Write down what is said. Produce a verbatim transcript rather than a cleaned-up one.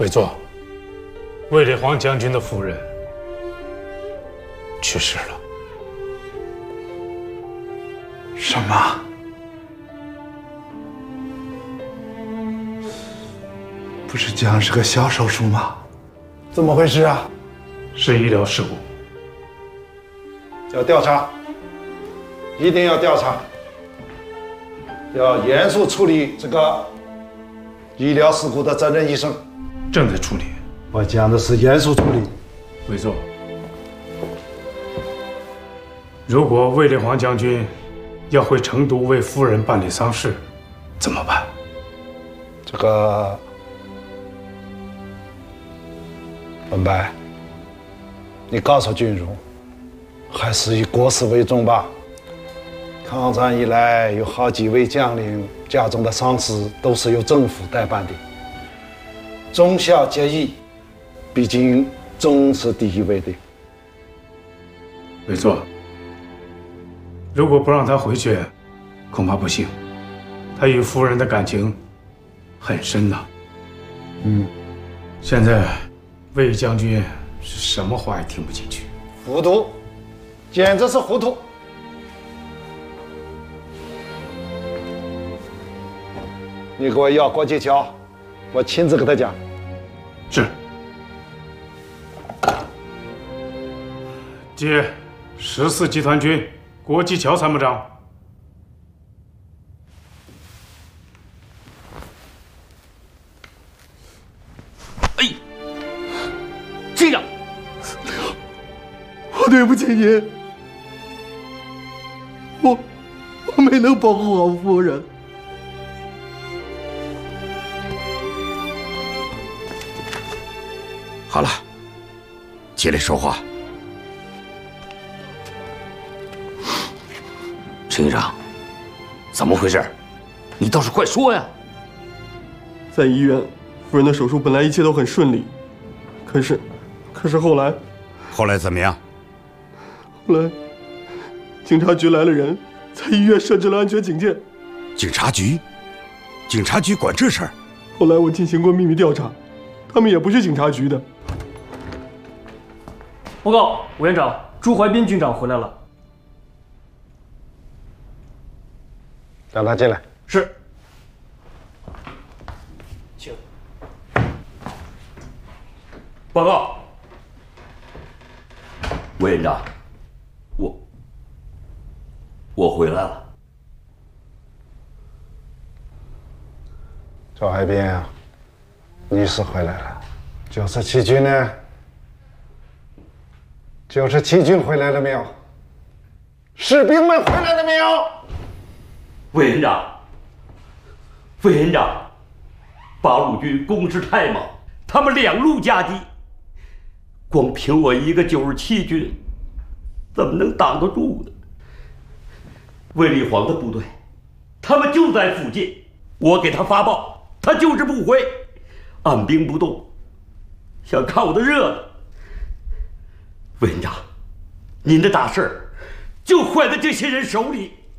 委座，卫立煌将军的夫人去世了。 什么？不是讲是个小手术吗？怎么回事啊？ 是医疗事故， 要调查，一定要调查，要严肃处理这个医疗事故的责任医生。 正在处理。 我讲的是严肃处理。 委座，如果卫立煌将军要回成都为夫人办理丧事，怎么办？ 这个文白，你告诉君如，还是以国事为重吧。抗战以来，有好几位将领家中的丧事都是由政府代办的，忠孝节义，毕竟忠是第一位的。 委座，如果不让他回去，恐怕不行。他与夫人的感情很深呐。 嗯， 现在卫将军是什么话也听不进去， 糊涂，简直是糊涂。你给我要郭继桥，我亲自给他讲。 是。接十四集团军郭继桥参谋长。 哎，这样， 我对不起您，我我没能保护好夫人。 好了，起来说话。陈营长，怎么回事？你倒是快说呀！ 在医院，夫人的手术本来一切都很顺利，可是，可是后来， 后来怎么样？ 后来，警察局来了人，在医院设置了安全警戒。 警察局？警察局管这事儿？ 后来我进行过秘密调查，他们也不是警察局的。 报告，委员长，朱怀斌军长回来了。 让他进来。 是。请。报告， 委员长，我我回来了。 赵海滨啊，你是回来了。九十七军呢？九十七军回来了没有？士兵们回来了没有？ 委员长，委员长，八路军攻势太猛，他们两路夹击，光凭我一个九十七军，怎么能挡得住呢？卫立煌的部队，他们就在附近，我给他发报，他就是不回，按兵不动，想看我的热闹。委员长，您的大事就坏在这些人手里。